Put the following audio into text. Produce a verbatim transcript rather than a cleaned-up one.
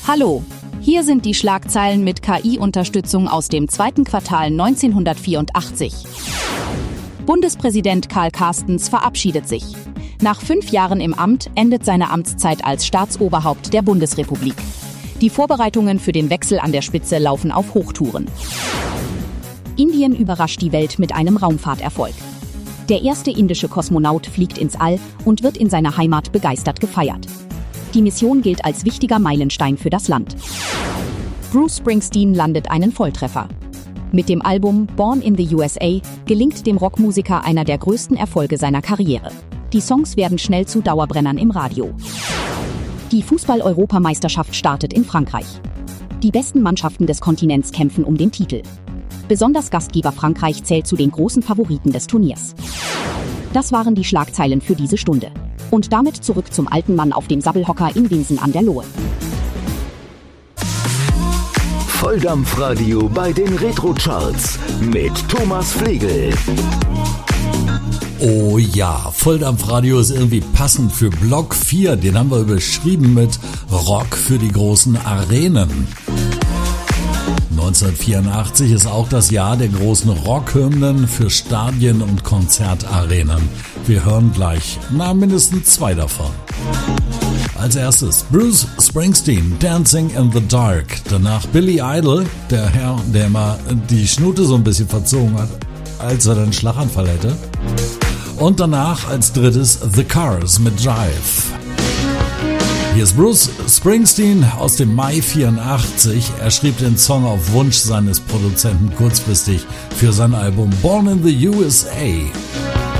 Hallo, hier sind die Schlagzeilen mit K I-Unterstützung aus dem zweiten Quartal neunzehnhundertvierundachtzig. Bundespräsident Karl Carstens verabschiedet sich. Nach fünf Jahren im Amt endet seine Amtszeit als Staatsoberhaupt der Bundesrepublik. Die Vorbereitungen für den Wechsel an der Spitze laufen auf Hochtouren. Indien überrascht die Welt mit einem Raumfahrterfolg. Der erste indische Kosmonaut fliegt ins All und wird in seiner Heimat begeistert gefeiert. Die Mission gilt als wichtiger Meilenstein für das Land. Bruce Springsteen landet einen Volltreffer. Mit dem Album Born in the U S A gelingt dem Rockmusiker einer der größten Erfolge seiner Karriere. Die Songs werden schnell zu Dauerbrennern im Radio. Die Fußball-Europameisterschaft startet in Frankreich. Die besten Mannschaften des Kontinents kämpfen um den Titel. Besonders Gastgeber Frankreich zählt zu den großen Favoriten des Turniers. Das waren die Schlagzeilen für diese Stunde. Und damit zurück zum alten Mann auf dem Sabbelhocker in Winsen an der Lohe. Volldampfradio bei den Retro-Charts mit Thomas Flegel. Oh ja, Volldampfradio ist irgendwie passend für Block vier. Den haben wir überschrieben mit Rock für die großen Arenen. neunzehnhundertvierundachtzig ist auch das Jahr der großen Rockhymnen für Stadien und Konzertarenen. Wir hören gleich, na mindestens zwei davon. Als erstes Bruce Springsteen, Dancing in the Dark. Danach Billy Idol, der Herr, der mal die Schnute so ein bisschen verzogen hat, als er den Schlaganfall hätte. Und danach als drittes The Cars mit Drive. Hier ist Bruce Springsteen aus dem Mai vierundachtzig. Er schrieb den Song auf Wunsch seines Produzenten kurzfristig für sein Album Born in the U S A.